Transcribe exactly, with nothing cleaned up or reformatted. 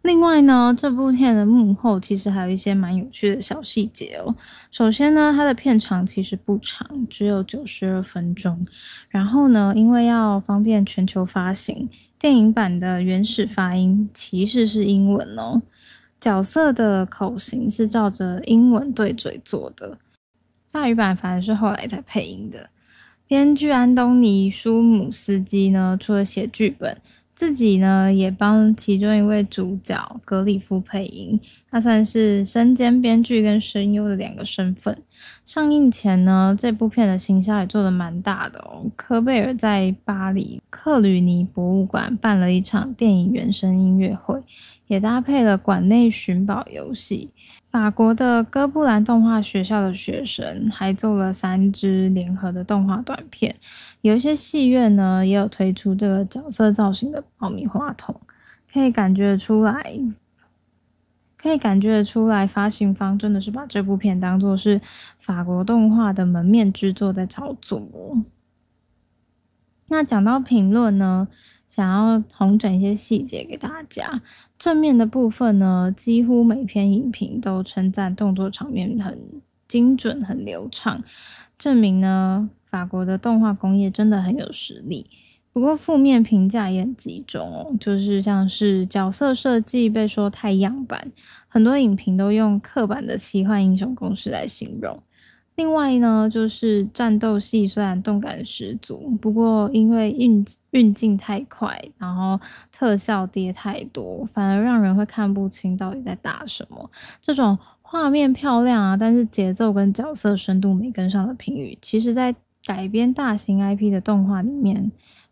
另外呢，这部片的幕后其实还有一些蛮有趣的小细节哦。首先呢，它的片长其实不长，只有九十二分钟。然后呢，因为要方便全球发行，电影版的原始发音其实是英文哦，角色的口型是照着英文对嘴做的，法语版反而是后来才配音的。编剧安东尼·舒姆斯基呢，除了写剧本，自己呢也帮其中一位主角格里夫配音，他算是身兼编剧跟声优的两个身份。上映前呢，这部片的行销也做得蛮大的哦。科贝尔在巴黎克吕尼博物馆办了一场电影原声音乐会，也搭配了馆内寻宝游戏。法国的哥布兰动画学校的学生还做了三支联合的动画短片，有一些戏院呢也有推出这个角色造型的爆米花筒，可以感觉出来，可以感觉出来发行方真的是把这部片当作是法国动画的门面之作在操作哦。那讲到评论呢，想要统整一些细节给大家。正面的部分呢，几乎每篇影评都称赞动作场面很精准、很流畅，证明呢法国的动画工业真的很有实力。不过负面评价也很集中哦，就是像是角色设计被说太样板，很多影评都用刻板的奇幻英雄故事来形容。另外呢，就是战斗戏虽然动感十足，不过因为运运镜太快，然后特效跌太多，反而让人会看不清到底在打什么。这种画面漂亮啊，但是节奏跟角色深度没跟上的评语，其实在改编大型 I P 的动画里面